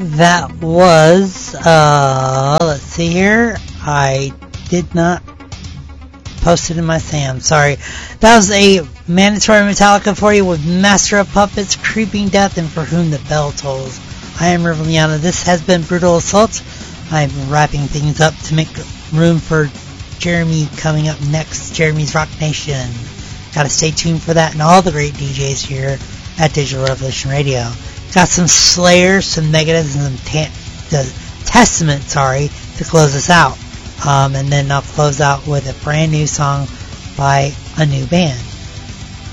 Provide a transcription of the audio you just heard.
That was, let's see here. I did not post it in my Sam, sorry. That was a mandatory Metallica for you with Master of Puppets, Creeping Death, and For Whom the Bell Tolls. I am Riveliana. This has been Brutal Assault. I'm wrapping things up to make room for Jeremy coming up next, Jeremy's Rock Nation. Gotta stay tuned for that and all the great DJs here at Digital Revolution Radio. Got some Slayer, some Megadeth, and some Testament, to close us out. And then I'll close out with a brand new song by a new band.